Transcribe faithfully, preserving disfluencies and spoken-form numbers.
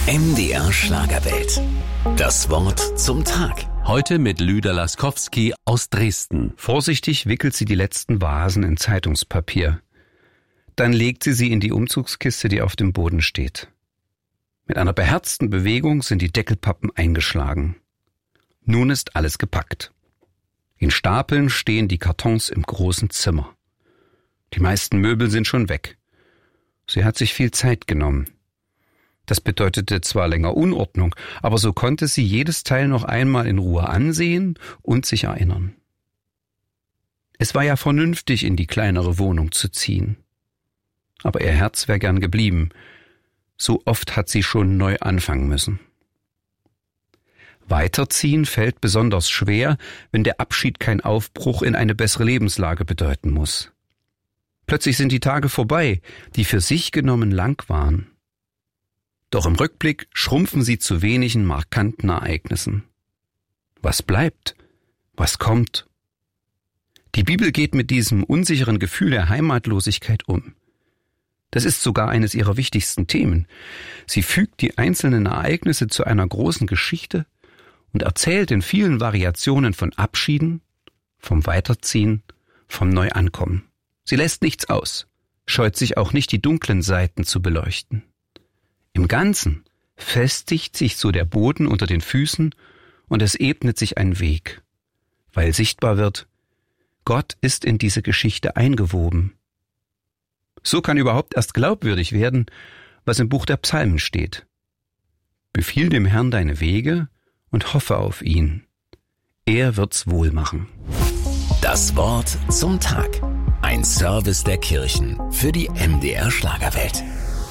M D R Schlagerwelt. Das Wort zum Tag. Heute mit Lüder Laskowski aus Dresden. Vorsichtig wickelt sie die letzten Vasen in Zeitungspapier. Dann legt sie sie in die Umzugskiste, die auf dem Boden steht. Mit einer beherzten Bewegung sind die Deckelpappen eingeschlagen. Nun ist alles gepackt. In Stapeln stehen die Kartons im großen Zimmer. Die meisten Möbel sind schon weg. Sie hat sich viel Zeit genommen. Das bedeutete zwar länger Unordnung, aber so konnte sie jedes Teil noch einmal in Ruhe ansehen und sich erinnern. Es war ja vernünftig, in die kleinere Wohnung zu ziehen. Aber ihr Herz wäre gern geblieben. So oft hat sie schon neu anfangen müssen. Weiterziehen fällt besonders schwer, wenn der Abschied kein Aufbruch in eine bessere Lebenslage bedeuten muss. Plötzlich sind die Tage vorbei, die für sich genommen lang waren. Doch im Rückblick schrumpfen sie zu wenigen markanten Ereignissen. Was bleibt? Was kommt? Die Bibel geht mit diesem unsicheren Gefühl der Heimatlosigkeit um. Das ist sogar eines ihrer wichtigsten Themen. Sie fügt die einzelnen Ereignisse zu einer großen Geschichte und erzählt in vielen Variationen von Abschieden, vom Weiterziehen, vom Neuankommen. Sie lässt nichts aus, scheut sich auch nicht, die dunklen Seiten zu beleuchten. Im Ganzen festigt sich so der Boden unter den Füßen und es ebnet sich ein Weg, weil sichtbar wird, Gott ist in diese Geschichte eingewoben. So kann überhaupt erst glaubwürdig werden, was im Buch der Psalmen steht. Befiehl dem Herrn deine Wege und hoffe auf ihn. Er wird's wohl machen. Das Wort zum Tag. Ein Service der Kirchen für die M D R Schlagerwelt.